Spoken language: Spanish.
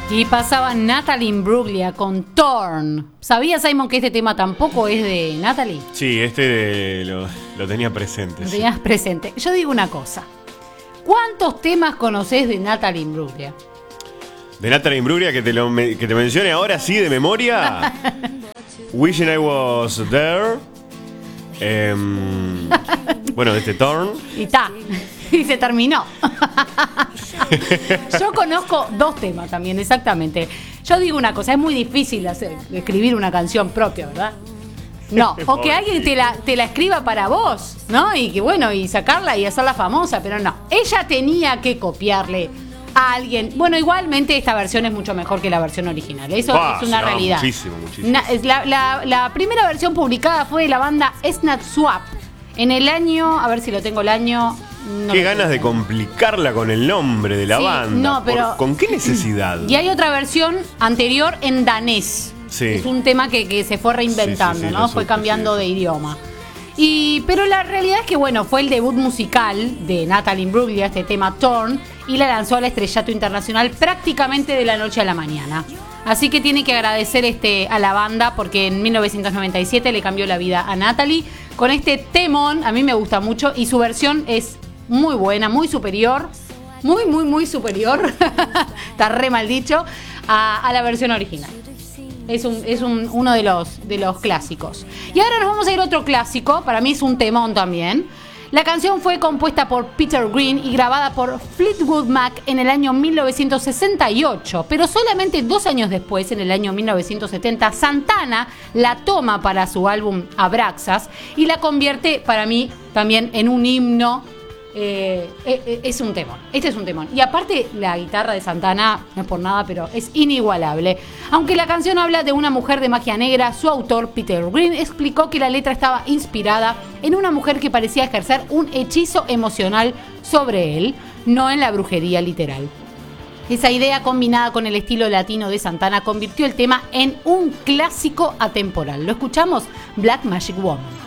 Y pasaba Natalie Imbruglia con Torn. ¿Sabía, Simon, que este tema tampoco es de Natalie? Sí, lo tenía presente. Lo tenías presente. Yo digo una cosa. ¿Cuántos temas conocés de Natalie Imbruglia? De Natalie Imbruglia, que te mencione ahora sí de memoria. Wishing I Was There. Bueno, de este Torn. Y está. Y se terminó. Yo conozco 2 temas también, exactamente. Yo digo una cosa, es muy difícil escribir una canción propia, ¿verdad? No, o que alguien te la escriba para vos, ¿no? Y que bueno, y sacarla y hacerla famosa, pero no. Ella tenía que copiarle a alguien. Bueno, igualmente esta versión es mucho mejor que la versión original. Eso es una realidad. Muchísimo. La primera versión publicada fue de la banda Snap Swap en el año, a ver si lo tengo el año. No. Qué ganas de complicarla con el nombre de la banda. No, pero ¿Con qué necesidad? Y hay otra versión anterior en danés. Sí. Es un tema que se fue reinventando, ¿no? Fue cambiando de idioma. Pero la realidad es que, bueno, fue el debut musical de Natalie Imbruglia, este tema Torn, y la lanzó al estrellato internacional prácticamente de la noche a la mañana. Así que tiene que agradecer a la banda porque en 1997 le cambió la vida a Natalie con este temón. A mí me gusta mucho y su versión es muy buena, muy superior, muy superior, está re mal dicho, a la versión original. Es uno de los clásicos. Y ahora nos vamos a ir a otro clásico, para mí es un temón también. La canción fue compuesta por Peter Green y grabada por Fleetwood Mac en el año 1968, pero solamente 2 años después, en el año 1970, Santana la toma para su álbum Abraxas y la convierte para mí también en un himno. Es un temón. Este es un temón. Y aparte, la guitarra de Santana, no es por nada, pero es inigualable. Aunque la canción habla de una mujer de magia negra, su autor, Peter Green, explicó que la letra estaba inspirada en una mujer que parecía ejercer un hechizo emocional sobre él, no en la brujería literal. Esa idea, combinada con el estilo latino de Santana, convirtió el tema en un clásico atemporal. ¿Lo escuchamos? Black Magic Woman.